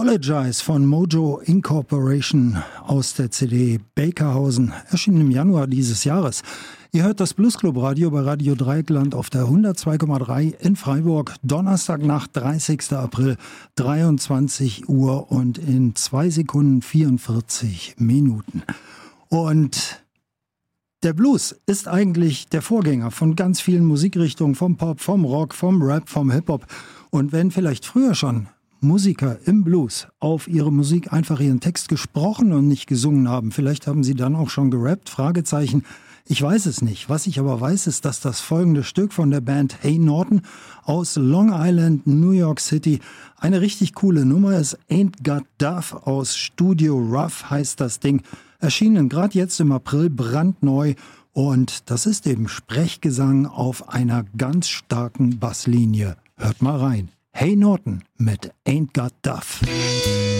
Apologize von Mojo Incorporation aus der CD Bakerhausen, erschienen im Januar dieses Jahres. Ihr hört das Bluesclub Radio bei Radio Dreieckland auf der 102,3 in Freiburg, Donnerstagnacht, 30. April, 23 Uhr und in 2 Sekunden 44 Minuten. Und der Blues ist eigentlich der Vorgänger von ganz vielen Musikrichtungen, vom Pop, vom Rock, vom Rap, vom Hip-Hop. Und wenn vielleicht früher schon Musiker im Blues auf ihre Musik einfach ihren Text gesprochen und nicht gesungen haben, vielleicht haben sie dann auch schon gerappt, Fragezeichen. Ich weiß es nicht. Was ich aber weiß, ist, dass das folgende Stück von der Band Hey Norton aus Long Island, New York City, eine richtig coole Nummer ist. Ain't Got Duff aus Studio Rough heißt das Ding. Erschienen gerade jetzt im April, brandneu. Und das ist eben Sprechgesang auf einer ganz starken Basslinie. Hört mal rein. Hey Norton mit Ain't Got Duff.